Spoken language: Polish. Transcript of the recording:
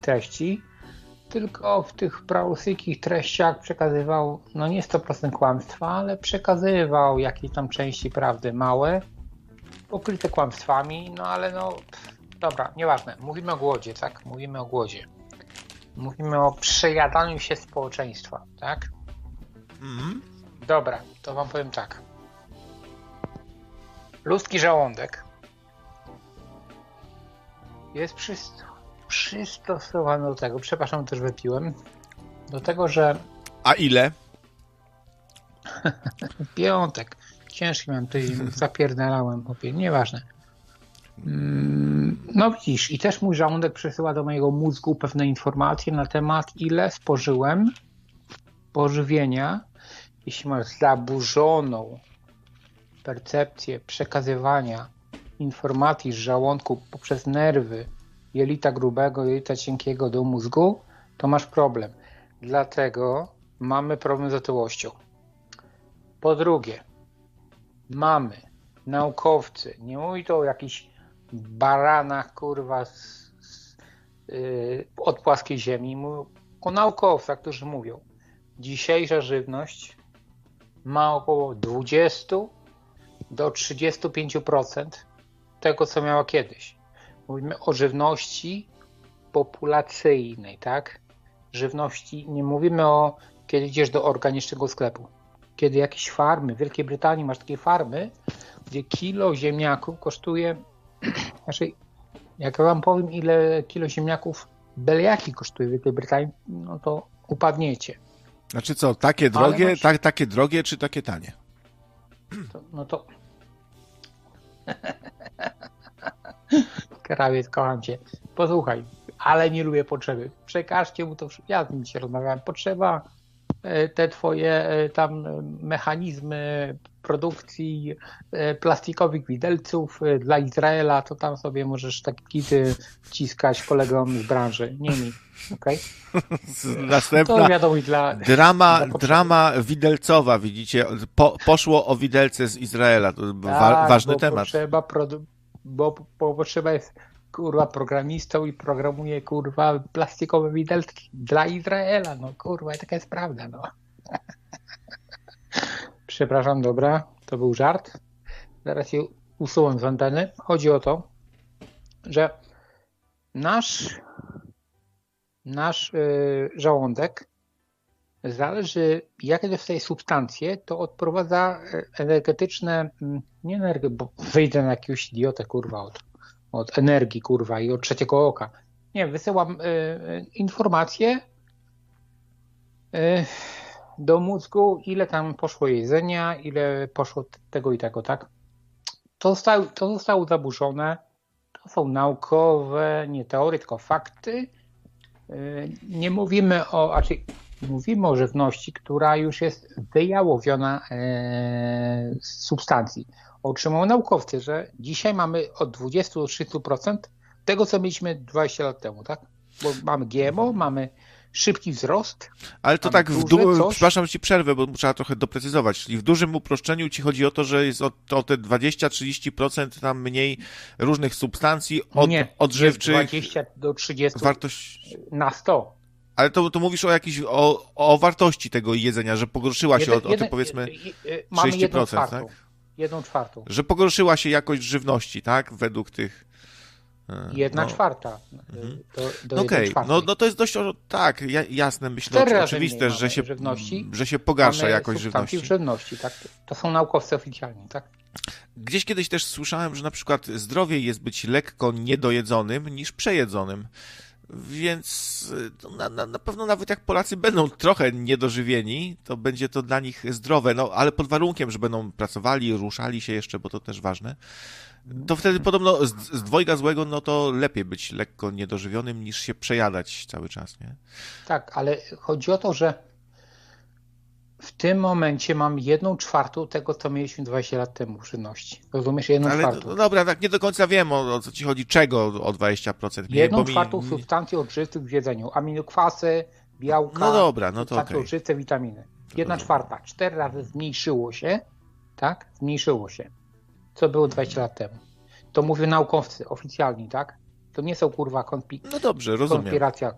treści, tylko w tych prousyjskich treściach przekazywał, no nie 100% kłamstwa, ale przekazywał jakieś tam części prawdy małe, pokryte kłamstwami, no ale no, dobra, nieważne. Mówimy o głodzie, tak? Mówimy o głodzie. Mówimy o przejadaniu się społeczeństwa, tak? Dobra, to wam powiem tak. Ludzki żołądek jest przystosowany do tego, przepraszam, też wypiłem, do tego, że... A ile? Piątek. Ciężki miałem, tutaj zapierdalałem, nieważne. No widzisz, i też mój żołądek przesyła do mojego mózgu pewne informacje na temat, ile spożyłem pożywienia. Jeśli masz zaburzoną percepcję przekazywania informacji z żołądku poprzez nerwy jelita grubego, jelita cienkiego do mózgu, to masz problem. Dlatego mamy problem z otyłością. Po drugie, mamy naukowcy, nie mówi to o jakichś baranach, kurwa, od płaskiej ziemi, mówią o naukowcach, którzy mówią, dzisiejsza żywność ma około 20 do 35% tego, co miała kiedyś. Mówimy o żywności populacyjnej, tak? Żywności, nie mówimy o kiedy idziesz do organicznego sklepu. Kiedy jakieś farmy, w Wielkiej Brytanii masz takie farmy, gdzie kilo ziemniaków kosztuje, znaczy, jak ja wam powiem, ile kilo ziemniaków byle jaki kosztuje w Wielkiej Brytanii, no to upadniecie. Znaczy co, takie drogie, takie drogie czy takie tanie? No to... Krawiec, kocham cię. Posłuchaj, ale nie lubię potrzeby. Przekażcie mu to, ja z nim dzisiaj rozmawiałem. Potrzeba te twoje tam mechanizmy produkcji plastikowych widelców dla Izraela, to tam sobie możesz takie kity wciskać kolegom z branży, nie mi. Okay? Następna to wiadomo, drama widelcowa, widzicie, poszło o widelce z Izraela, to ważny temat. Bo potrzeba jest, kurwa, programistą i programuje, kurwa, plastikowe widelki dla Izraela, no kurwa, taka jest prawda, no. Przepraszam, dobra, to był żart. Zaraz je usuwam z anteny. Chodzi o to, że nasz żołądek, zależy jakie dostaje substancje, to odprowadza energetyczne, bo wyjdę na jakiegoś idiotę, kurwa, od energii, kurwa, i od trzeciego oka. Nie, wysyłam informacje do mózgu, ile tam poszło jedzenia, ile poszło tego i tego, tak? To zostało zaburzone. To są naukowe, nie teorie, tylko fakty. Nie mówimy mówimy o żywności, która już jest wyjałowiona z substancji. Otrzymają naukowcy, że dzisiaj mamy od 20 do 30% tego, co mieliśmy 20 lat temu, tak? Bo mamy GMO, mamy szybki wzrost. Ale to tak, przepraszam, ci przerwę, bo trzeba trochę doprecyzować. Czyli w dużym uproszczeniu ci chodzi o to, że jest o te 20-30% tam mniej różnych substancji odżywczych. 20 do 30 na 100. Ale to mówisz o jakiejś, o wartości tego jedzenia, że pogorszyła się o te powiedzmy 30%, tak? 1/4. Że pogorszyła się jakość żywności, tak? Według tych... 1/4. Okej, no to jest dość, tak, jasne, myślę, oczywiste, że się pogarsza jakość żywności. W żywności, tak? To są naukowcy oficjalni, tak? Gdzieś kiedyś też słyszałem, że na przykład zdrowiej jest być lekko niedojedzonym niż przejedzonym. Więc na pewno nawet jak Polacy będą trochę niedożywieni, to będzie to dla nich zdrowe, no ale pod warunkiem, że będą pracowali, ruszali się jeszcze, bo to też ważne, to wtedy podobno z dwojga złego, no to lepiej być lekko niedożywionym niż się przejadać cały czas, nie? Tak, ale chodzi o to, że w tym momencie mam 1/4 tego, co mieliśmy 20 lat temu w żywności. Rozumiesz? 1/4. Ale no dobra, tak nie do końca wiem, o co ci chodzi, czego o 20% mniej. 1/4 substancji odżywczych w jedzeniu. Aminokwasy, białka, no dobra, no to substancje odżywcze, witaminy. 1/4. 4 razy zmniejszyło się, tak? Zmniejszyło się. Co było 20 lat temu. To mówią naukowcy oficjalni, tak? To nie są, kurwa, no dobrze, rozumiem. konspiracja